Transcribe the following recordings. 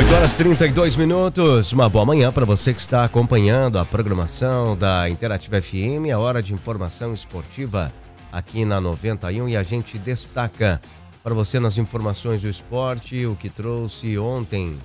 8h32. Uma boa manhã para você que está acompanhando a programação da Interativa FM. É hora de informação esportiva aqui na 91 e a gente destaca para você nas informações do esporte o que trouxe ontem.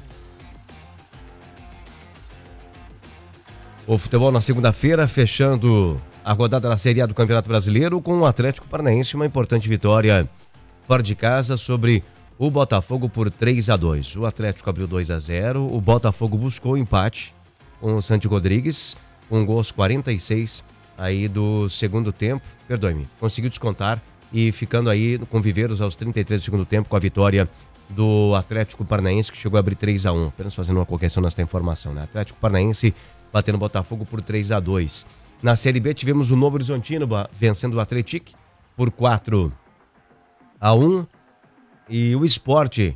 O futebol na segunda-feira, fechando a rodada da Série A do Campeonato Brasileiro com o Atlético Paranaense, uma importante vitória fora de casa sobre o Botafogo por 3-2. O Atlético abriu 2-0, o Botafogo buscou o empate com o Santi Rodrigues, com gol aos 46 aí do segundo tempo, conseguiu descontar e ficando aí com viveiros aos 33 do segundo tempo com a vitória do Atlético Paranaense, que chegou a abrir 3-1. Apenas fazendo uma correção nesta informação, né? Atlético Paranaense batendo o Botafogo por 3-2. Na Série B tivemos o Novo Horizontino vencendo o Atlético por 4-1. E o Sport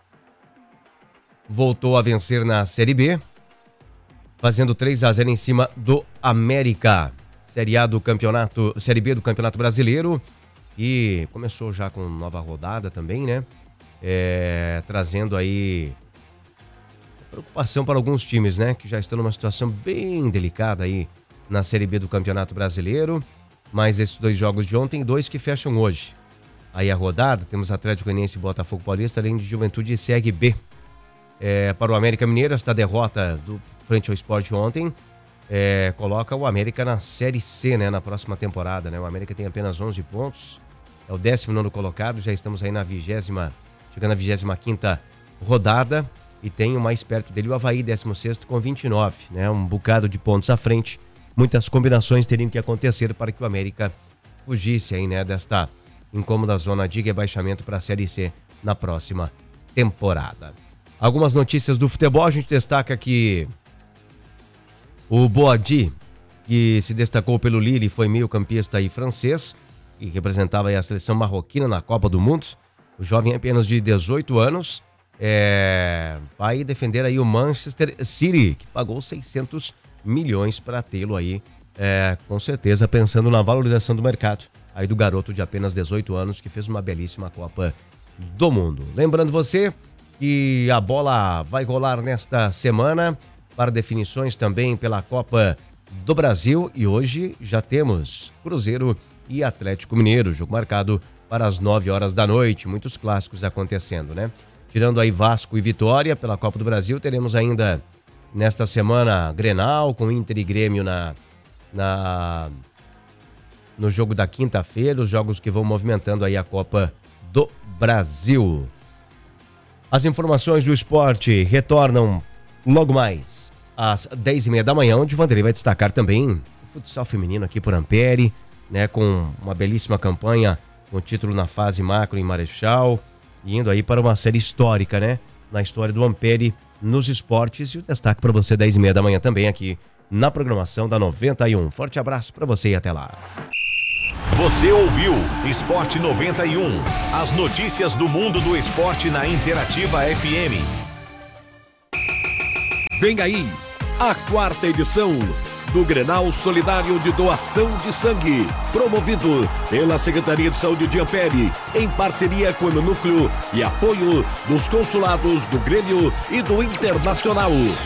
voltou a vencer na Série B, fazendo 3-0 em cima do América. Série B do Campeonato Brasileiro. E começou já com nova rodada também, né? Trazendo aí preocupação para alguns times, né? Que já estão numa situação bem delicada aí na Série B do Campeonato Brasileiro. Mas esses dois jogos de ontem, dois que fecham hoje. Aí a rodada, temos Atlético Goianiense e Botafogo Paulista, além de Juventude e CRB. Para o América Mineiro, esta derrota frente ao Sport ontem coloca o América na Série C, né, na próxima temporada, né? O América tem apenas 11 pontos, é o 19º colocado, já estamos aí chegando na 25ª rodada, e tem o mais perto dele o Avaí, 16º com 29, né? Um bocado de pontos à frente, muitas combinações teriam que acontecer para que o América fugisse aí, né, desta incômoda zona de rebaixamento para a Série C na próxima temporada. Algumas notícias do futebol, a gente destaca que o Boadi, que se destacou pelo Lille, foi meio-campista aí francês e representava aí a seleção marroquina na Copa do Mundo. O jovem apenas de 18 anos vai defender aí o Manchester City, que pagou 600 milhões para tê-lo aí, com certeza pensando na valorização do mercado aí do garoto de apenas 18 anos que fez uma belíssima Copa do Mundo. Lembrando você que a bola vai rolar nesta semana para definições também pela Copa do Brasil, e hoje já temos Cruzeiro e Atlético Mineiro, jogo marcado para as 9h da noite, muitos clássicos acontecendo, né? Tirando aí Vasco e Vitória pela Copa do Brasil, teremos ainda nesta semana Grenal com Inter e Grêmio no jogo da quinta-feira, os jogos que vão movimentando aí a Copa do Brasil. As informações do esporte retornam logo mais às 10h30 da manhã, onde o Vanderlei vai destacar também o futsal feminino aqui por Ampere, né, com uma belíssima campanha, com título na fase macro em Marechal, e indo aí para uma série histórica, né, na história do Ampere nos esportes, e o destaque para você 10h30 da manhã também aqui na programação da 91. Forte abraço para você e até lá. Você ouviu Esporte 91, as notícias do mundo do esporte na Interativa FM. Vem aí a 4ª edição do Grenal Solidário de Doação de Sangue, promovido pela Secretaria de Saúde de Ampere, em parceria com o Núcleo e apoio dos consulados do Grêmio e do Internacional.